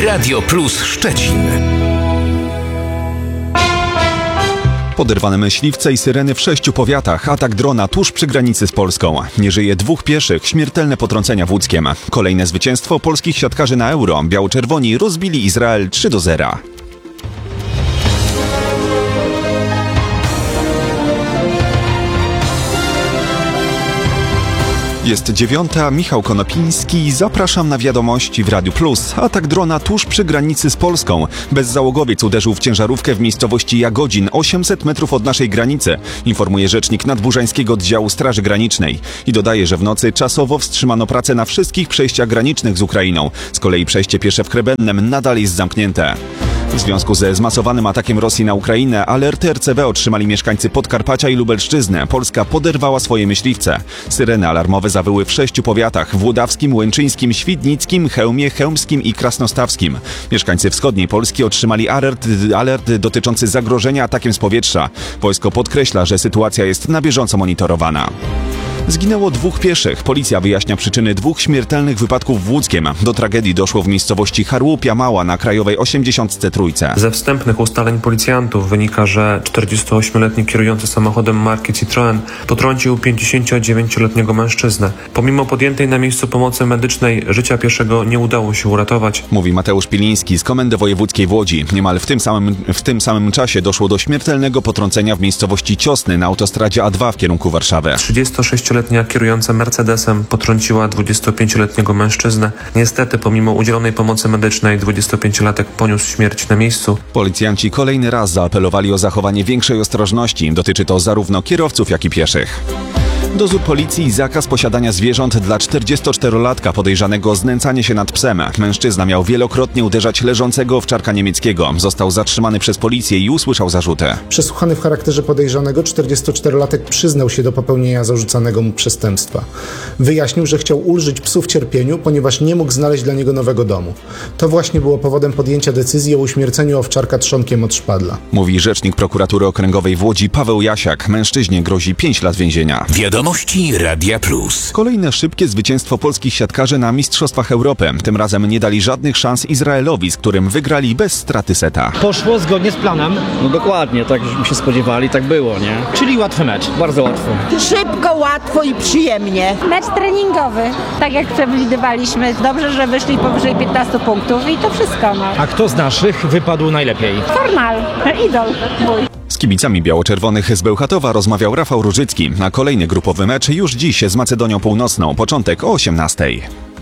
Radio Plus Szczecin. Poderwane myśliwce i syreny w 6 powiatach, atak drona tuż przy granicy z Polską. Nie żyje 2 pieszych, śmiertelne potrącenia w Łódzkiem. Kolejne zwycięstwo polskich siatkarzy na Euro. Biało-czerwoni rozbili Izrael 3-0. Jest 9, Michał Konopiński, zapraszam na wiadomości w Radiu Plus. Atak drona tuż przy granicy z Polską. Bezzałogowiec uderzył w ciężarówkę w miejscowości Jagodzin, 800 metrów od naszej granicy, informuje rzecznik Nadburzańskiego Oddziału Straży Granicznej. I dodaje, że w nocy czasowo wstrzymano pracę na wszystkich przejściach granicznych z Ukrainą. Z kolei przejście piesze w Krebennem nadal jest zamknięte. W związku ze zmasowanym atakiem Rosji na Ukrainę alerty RCW otrzymali mieszkańcy Podkarpacia i Lubelszczyzny. Polska poderwała swoje myśliwce. Syreny alarmowe zawyły w 6 powiatach: włodawskim, łęczyńskim, świdnickim, Chełmie, chełmskim i krasnostawskim. Mieszkańcy wschodniej Polski otrzymali alert dotyczący zagrożenia atakiem z powietrza. Wojsko podkreśla, że sytuacja jest na bieżąco monitorowana. Zginęło 2 pieszych. Policja wyjaśnia przyczyny 2 śmiertelnych wypadków w Łódzkiem. Do tragedii doszło w miejscowości Charłupia Mała na Krajowej 83. Ze wstępnych ustaleń policjantów wynika, że 48-letni kierujący samochodem marki Citroen potrącił 59-letniego mężczyznę. Pomimo podjętej na miejscu pomocy medycznej życia pieszego nie udało się uratować. Mówi Mateusz Piliński z Komendy Wojewódzkiej w Łodzi. Niemal w tym samym czasie doszło do śmiertelnego potrącenia w miejscowości Ciosny na autostradzie A2 w kierunku Warszawy. 36-letnia kierująca Mercedesem potrąciła 25-letniego mężczyznę. Niestety, pomimo udzielonej pomocy medycznej, 25-latek poniósł śmierć na miejscu. Policjanci kolejny raz zaapelowali o zachowanie większej ostrożności. Dotyczy to zarówno kierowców, jak i pieszych. Dozór policji i zakaz posiadania zwierząt dla 44-latka podejrzanego o znęcanie się nad psem. Mężczyzna miał wielokrotnie uderzać leżącego owczarka niemieckiego. Został zatrzymany przez policję i usłyszał zarzuty. Przesłuchany w charakterze podejrzanego, 44-latek przyznał się do popełnienia zarzucanego mu przestępstwa. Wyjaśnił, że chciał ulżyć psu w cierpieniu, ponieważ nie mógł znaleźć dla niego nowego domu. To właśnie było powodem podjęcia decyzji o uśmierceniu owczarka trzonkiem od szpadla. Mówi rzecznik prokuratury okręgowej w Łodzi Paweł Jasiak. Mężczyźnie grozi 5 lat więzienia. Wiadomości Radia Plus. Kolejne szybkie zwycięstwo polskich siatkarzy na Mistrzostwach Europy. Tym razem nie dali żadnych szans Izraelowi, z którym wygrali bez straty seta. Poszło zgodnie z planem. No dokładnie, tak żeśmy się spodziewali, tak było, nie? Czyli łatwy mecz. Bardzo łatwo. Szybko, łatwo i przyjemnie. Mecz treningowy, tak jak przewidywaliśmy. Dobrze, że wyszli powyżej 15 punktów i to wszystko. No. A kto z naszych wypadł najlepiej? Fornal, idol mój. Z kibicami biało-czerwonych z Bełchatowa rozmawiał Rafał Różycki. A kolejny grupowy mecz już dziś z Macedonią Północną. Początek o 18:00.